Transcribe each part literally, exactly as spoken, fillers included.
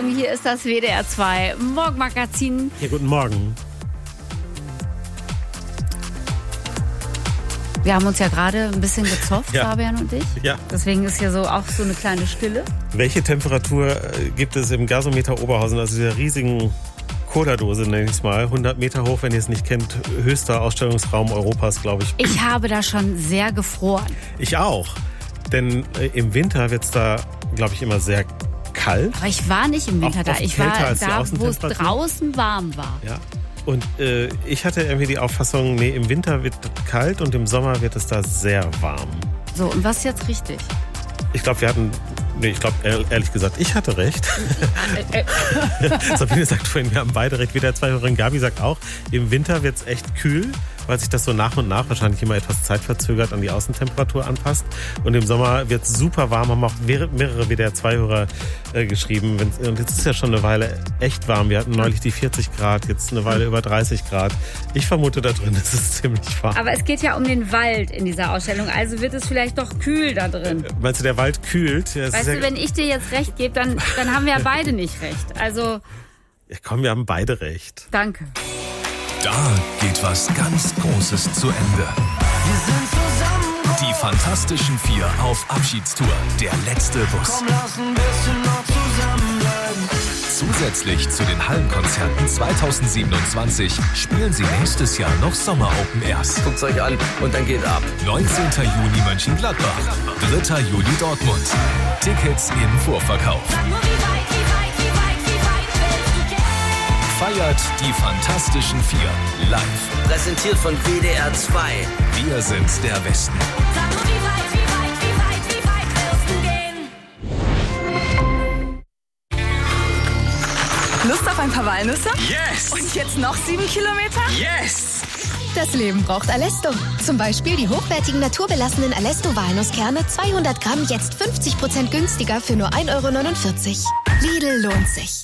Morgen, hier ist das W D R zwei Morgenmagazin. Ja, guten Morgen. Wir haben uns ja gerade ein bisschen gezofft, Ja. Fabian und ich. Ja. Deswegen ist hier so auch so eine kleine Stille. Welche Temperatur äh, gibt es im Gasometer Oberhausen, also dieser riesigen Cola-Dose, nenne ich es mal, hundert Meter hoch, wenn ihr es nicht kennt, höchster Ausstellungsraum Europas, glaube ich. Ich habe da schon sehr gefroren. Ich auch, denn äh, im Winter wird es da, glaube ich, immer sehr kalt. Aber ich war nicht im Winter Auch da. oft Ich war kälter als die da, wo es Außentemperatur. draußen warm war. Ja. Und äh, ich hatte irgendwie die Auffassung, nee, im Winter wird es kalt und im Sommer wird es da sehr warm. So, und was ist jetzt richtig? Ich glaube, wir hatten, nee, ich glaube, ehrlich gesagt, ich hatte recht. Sabine sagt vorhin, wir haben beide recht. W D R zwei-Hörerin Gabi sagt auch, im Winter wird es echt kühl, weil sich das so nach und nach wahrscheinlich immer etwas zeitverzögert an die Außentemperatur anpasst. Und im Sommer wird es super warm, haben auch mehrere W D R zwei-Hörer äh, geschrieben. Und jetzt ist ja schon eine Weile echt warm. Wir hatten neulich die vierzig Grad, jetzt eine Weile über dreißig Grad. Ich vermute, da drin ist es ziemlich warm. Aber es geht ja um den Wald in dieser Ausstellung, also wird es vielleicht doch kühl da drin. Meinst du, der Wald kühlt? Ja, Weißt ja, du, wenn ich dir jetzt recht gebe, dann, dann haben wir ja beide nicht recht. Also, ja, komm, wir haben beide recht. danke. Da geht was ganz Großes zu Ende. Wir sind zusammen. Die Fantastischen Vier auf Abschiedstour. Der letzte Bus. Komm, lass ein bisschen noch zusammenbleiben. Zusätzlich zu den Hallenkonzerten zweitausendsiebenundzwanzig spielen sie nächstes Jahr noch Sommer-Open Airs. Guckt's euch an und dann geht ab. neunzehnten Juni Mönchengladbach, dritter Juli Dortmund. Tickets im Vorverkauf. Feiert die Fantastischen Vier live. Präsentiert von W D R zwei. Wir sind der Westen. Lust auf ein paar Walnüsse? Yes! Und jetzt noch sieben Kilometer? Yes! Das Leben braucht Alesto. Zum Beispiel die hochwertigen naturbelassenen Alesto-Walnusskerne zweihundert Gramm jetzt fünfzig Prozent günstiger für nur ein Euro neunundvierzig. Lidl lohnt sich.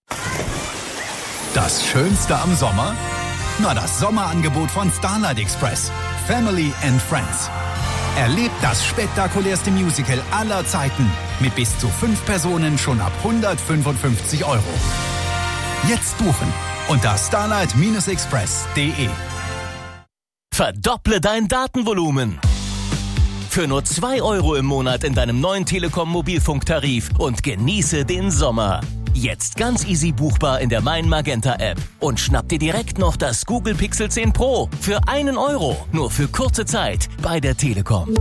Das Schönste am Sommer? Na, das Sommerangebot von Starlight Express. Family and Friends. Erlebt das spektakulärste Musical aller Zeiten. Mit bis zu fünf Personen schon ab hundertfünfundfünfzig Euro. Jetzt buchen unter starlight express punkt de. Verdopple dein Datenvolumen. Für nur zwei Euro im Monat in deinem neuen Telekom-Mobilfunktarif und genieße den Sommer. Jetzt ganz easy buchbar in der Mein Magenta App. Und schnapp dir direkt noch das Google Pixel zehn Pro für einen Euro. Nur für kurze Zeit bei der Telekom.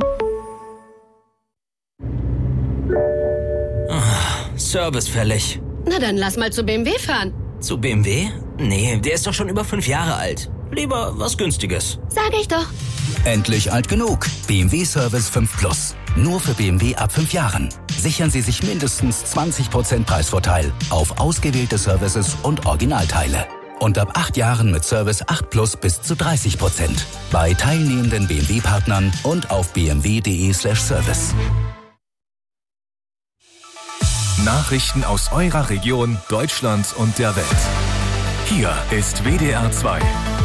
Ah, Service fällig. Na dann lass mal zu B M W fahren. Zu B M W? Nee, der ist doch schon über fünf Jahre alt. Lieber was Günstiges. Sag ich doch. Endlich alt genug. B M W Service fünf Plus. Nur für B M W ab fünf Jahren. Sichern Sie sich mindestens zwanzig Prozent Preisvorteil auf ausgewählte Services und Originalteile. Und ab acht Jahren mit Service acht Plus bis zu dreißig Prozent. Bei teilnehmenden B M W-Partnern und auf b m w punkt de slash service. Nachrichten aus eurer Region, Deutschland und der Welt. Hier ist W D R zwei.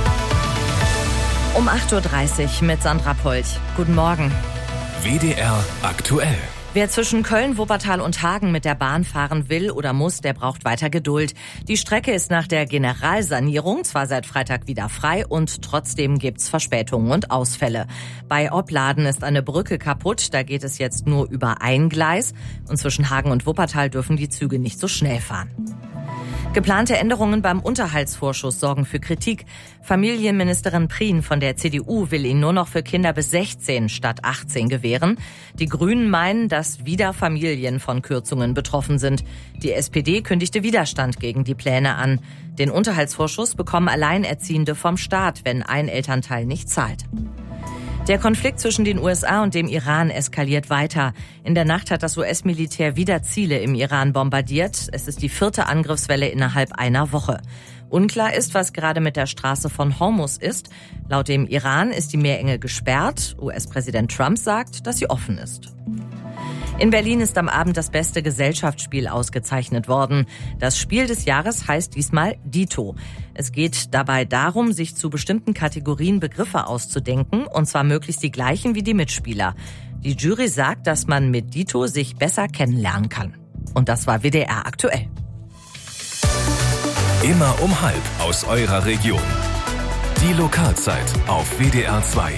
Um acht Uhr dreißig mit Sandra Polch. Guten Morgen. W D R aktuell. Wer zwischen Köln, Wuppertal und Hagen mit der Bahn fahren will oder muss, der braucht weiter Geduld. Die Strecke ist nach der Generalsanierung zwar seit Freitag wieder frei und trotzdem gibt's Verspätungen und Ausfälle. Bei Opladen ist eine Brücke kaputt, da geht es jetzt nur über ein Gleis und zwischen Hagen und Wuppertal dürfen die Züge nicht so schnell fahren. Geplante Änderungen beim Unterhaltsvorschuss sorgen für Kritik. Familienministerin Prien von der C D U will ihn nur noch für Kinder bis sechzehn statt achtzehn gewähren. Die Grünen meinen, dass wieder Familien von Kürzungen betroffen sind. Die S P D kündigte Widerstand gegen die Pläne an. Den Unterhaltsvorschuss bekommen Alleinerziehende vom Staat, wenn ein Elternteil nicht zahlt. Der Konflikt zwischen den U S A und dem Iran eskaliert weiter. In der Nacht hat das U S-Militär wieder Ziele im Iran bombardiert. Es ist die vierte Angriffswelle innerhalb einer Woche. Unklar ist, was gerade mit der Straße von Hormuz ist. Laut dem Iran ist die Meerenge gesperrt. U S-Präsident Trump sagt, dass sie offen ist. In Berlin ist am Abend das beste Gesellschaftsspiel ausgezeichnet worden. Das Spiel des Jahres heißt diesmal Dito. Es geht dabei darum, sich zu bestimmten Kategorien Begriffe auszudenken, und zwar möglichst die gleichen wie die Mitspieler. Die Jury sagt, dass man mit Dito sich besser kennenlernen kann. Und das war W D R aktuell. Immer um halb aus eurer Region. Die Lokalzeit auf W D R zwei.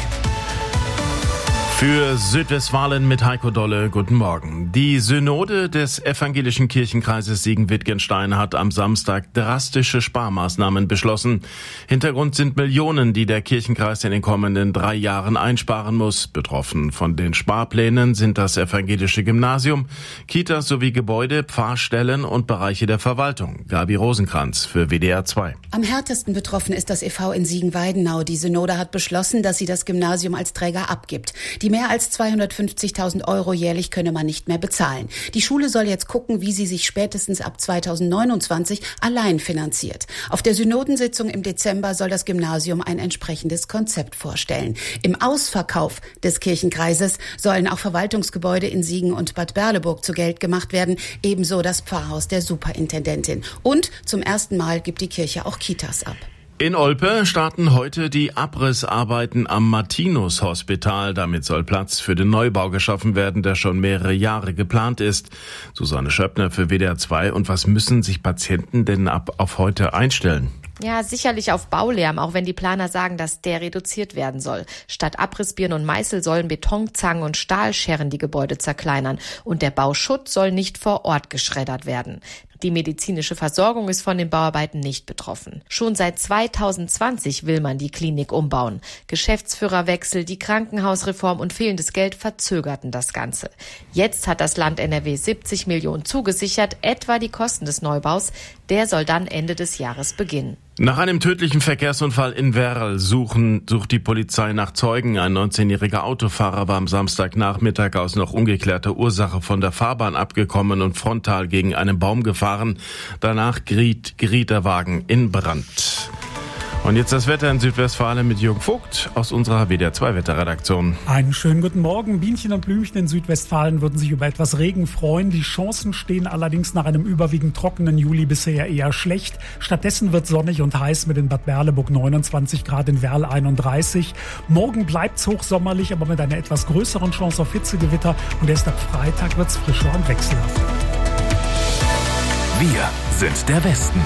Für Südwestfalen mit Heiko Dolle, guten Morgen. Die Synode des Evangelischen Kirchenkreises Siegen-Wittgenstein hat am Samstag drastische Sparmaßnahmen beschlossen. Hintergrund sind Millionen, die der Kirchenkreis in den kommenden drei Jahren einsparen muss. Betroffen von den Sparplänen sind das evangelische Gymnasium, Kitas sowie Gebäude, Pfarrstellen und Bereiche der Verwaltung. Gabi Rosenkranz für W D R zwei. Am härtesten betroffen ist das E V in Siegen-Weidenau. Die Synode hat beschlossen, dass sie das Gymnasium als Träger abgibt. Die mehr als zweihundertfünfzigtausend Euro jährlich könne man nicht mehr bezahlen. Die Schule soll jetzt gucken, wie sie sich spätestens ab zweitausendneunundzwanzig allein finanziert. Auf der Synodensitzung im Dezember soll das Gymnasium ein entsprechendes Konzept vorstellen. Im Ausverkauf des Kirchenkreises sollen auch Verwaltungsgebäude in Siegen und Bad Berleburg zu Geld gemacht werden, ebenso das Pfarrhaus der Superintendentin. Und zum ersten Mal gibt die Kirche auch Kitas ab. In Olpe starten heute die Abrissarbeiten am Martinus-Hospital. Damit soll Platz für den Neubau geschaffen werden, der schon mehrere Jahre geplant ist. Susanne Schöppner für W D R zwei. Und was müssen sich Patienten denn ab auf heute einstellen? Ja, sicherlich auf Baulärm, auch wenn die Planer sagen, dass der reduziert werden soll. Statt Abrissbirnen und Meißel sollen Betonzangen und Stahlscheren die Gebäude zerkleinern. Und der Bauschutt soll nicht vor Ort geschreddert werden. Die medizinische Versorgung ist von den Bauarbeiten nicht betroffen. Schon seit zweitausendzwanzig will man die Klinik umbauen. Geschäftsführerwechsel, die Krankenhausreform und fehlendes Geld verzögerten das Ganze. Jetzt hat das Land N R W siebzig Millionen zugesichert, etwa die Kosten des Neubaus. Der soll dann Ende des Jahres beginnen. Nach einem tödlichen Verkehrsunfall in Werl suchen, sucht die Polizei nach Zeugen. Ein neunzehnjähriger Autofahrer war am Samstagnachmittag aus noch ungeklärter Ursache von der Fahrbahn abgekommen und frontal gegen einen Baum gefahren. Danach geriet, geriet der Wagen in Brand. Und jetzt das Wetter in Südwestfalen mit Jürgen Vogt aus unserer W D R zwei Wetterredaktion. Einen schönen guten Morgen. Bienchen und Blümchen in Südwestfalen würden sich über etwas Regen freuen. Die Chancen stehen allerdings nach einem überwiegend trockenen Juli bisher eher schlecht. Stattdessen wird sonnig und heiß mit in Bad Berleburg neunundzwanzig Grad, in Werl einunddreißig. Morgen bleibt's hochsommerlich, aber mit einer etwas größeren Chance auf Hitzegewitter. Und erst ab Freitag wird's frischer und wechselhafter. Wir sind der Westen.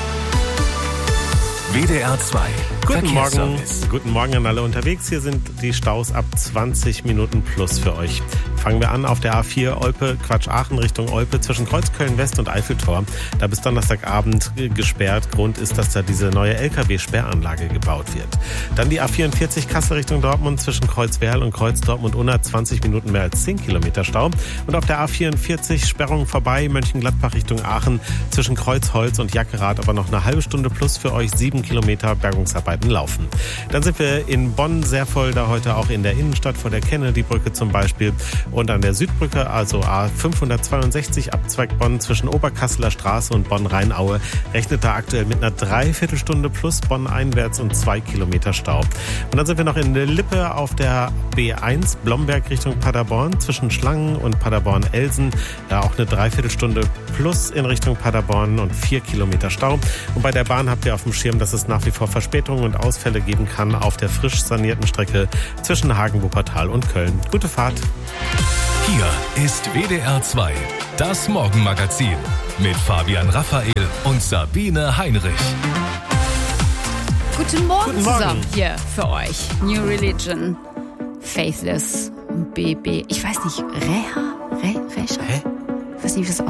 W D R zwei. Guten Morgen. Guten Morgen an alle unterwegs. Hier sind die Staus ab zwanzig Minuten plus für euch. Fangen wir an auf der A vier Olpe, Quatsch Aachen Richtung Olpe zwischen Kreuzköln West und Eiffeltor. Da bis Donnerstagabend gesperrt. Grund ist, dass da diese neue L K W-Sperranlage gebaut wird. Dann die A vierundvierzig Kassel Richtung Dortmund zwischen Kreuzwerl und Kreuz Dortmund-Unna zwanzig Minuten mehr als zehn Kilometer Stau. Und auf der A vierundvierzig Sperrung vorbei Mönchengladbach Richtung Aachen zwischen Kreuzholz und Jackerath, aber noch eine halbe Stunde plus für euch, sieben Kilometer Bergungsarbeiten laufen. Dann sind wir in Bonn sehr voll, da heute auch in der Innenstadt vor der Kennedy-Brücke zum Beispiel und an der Südbrücke, also A fünfhundertzweiundsechzig Abzweig Bonn zwischen Oberkasseler Straße und Bonn-Rheinaue, rechnet da aktuell mit einer Dreiviertelstunde plus Bonn einwärts und zwei Kilometer Stau. Und dann sind wir noch in Lippe auf der B eins Blomberg Richtung Paderborn zwischen Schlangen und Paderborn-Elsen, da auch eine Dreiviertelstunde plus in Richtung Paderborn und vier Kilometer Stau. Und bei der Bahn habt ihr auf dem Schirm, dass es nach wie vor Verspätungen und Ausfälle geben kann auf der frisch sanierten Strecke zwischen Hagen, Wuppertal und Köln. Gute Fahrt. Hier ist W D R zwei, das Morgenmagazin mit Fabian Raphael und Sabine Heinrich. Guten Morgen, Guten Morgen zusammen hier für euch. New Religion, Faithless und B B. Ich weiß nicht, Reha? Re, Reha? Hä? Ich weiß nicht, wie das